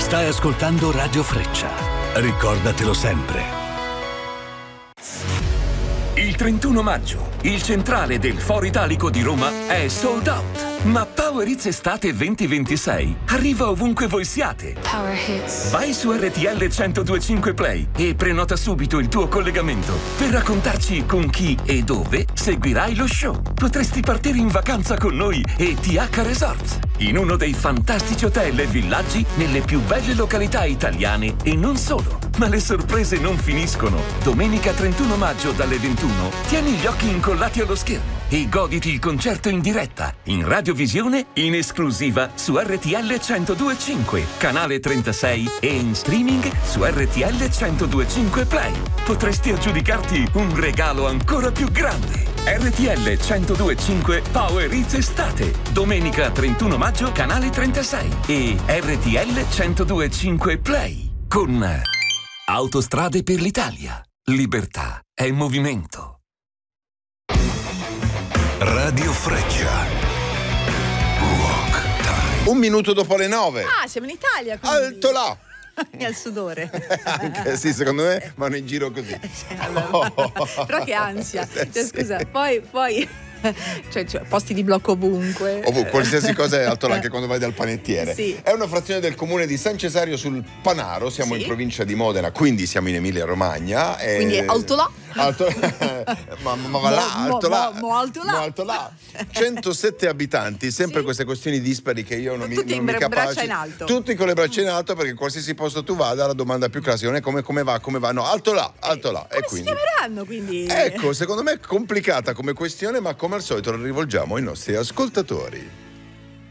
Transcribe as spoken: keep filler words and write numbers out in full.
Stai ascoltando Radio Freccia. Ricordatelo sempre. Il trentuno maggio, il centrale del Foro Italico di Roma è sold out. Ma Power Hits Estate venti ventisei arriva ovunque voi siate. Power Hits. Vai su R T L centodue e cinque Play e prenota subito il tuo collegamento per raccontarci con chi e dove seguirai lo show. Potresti partire in vacanza con noi e T H Resorts, in uno dei fantastici hotel e villaggi nelle più belle località italiane e non solo. Ma le sorprese non finiscono. Domenica trentuno maggio dalle ventuno tieni gli occhi incollati allo schermo e goditi il concerto in diretta, in radiovisione, in esclusiva su R T L centodue e cinque, canale trentasei e in streaming su R T L centodue e cinque Play. Potresti aggiudicarti un regalo ancora più grande. R T L centodue e cinque Power Hits Estate, domenica trentuno maggio, canale trentasei e R T L centodue e cinque Play con Autostrade per l'Italia. Libertà è movimento. Radio Freccia. Walk time. Un minuto dopo le nove. Ah, siamo in Italia. Quindi. Alto là. E al sudore. Anche sì, secondo me vanno in giro così. Oh. Però che ansia. Cioè, scusa, poi, poi cioè, cioè, posti di blocco ovunque. Ovunque, qualsiasi cosa è alto là, anche quando vai dal panettiere. Sì. È una frazione del comune di San Cesario sul Panaro, siamo sì. in provincia di Modena, quindi siamo in Emilia Romagna. E... Quindi alto là. Alto... ma, ma va là, mo, alto là. Mo, mo alto là. Mo alto là. centosette abitanti, sempre sì. queste questioni dispari che io non mi, Tutti non mi bra- capace. braccia in alto. Tutti con le braccia in alto, perché qualsiasi posto tu vada la domanda più classica non è come, come va, come va, no, alto là, alto là. Come e quindi... si chiameranno quindi? Ecco, secondo me è complicata come questione, ma come al solito la rivolgiamo ai nostri ascoltatori.